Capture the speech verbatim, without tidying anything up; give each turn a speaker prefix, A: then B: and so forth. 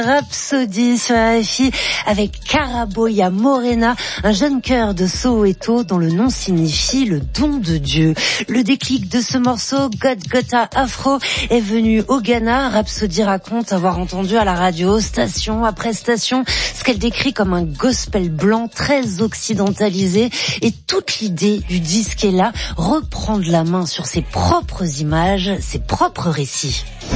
A: Rhapsody sur R F I avec Caraboya Morena, un jeune chœur de Soweto dont le nom signifie le don de Dieu. Le déclic de ce morceau, Golgotha Afro, est venu au Ghana. Rhapsody raconte avoir entendu à la radio, station après station, ce qu'elle décrit comme un gospel blanc très occidentalisé. Et toute l'idée du disque est là, reprendre la main sur ses propres images, ses propres récits.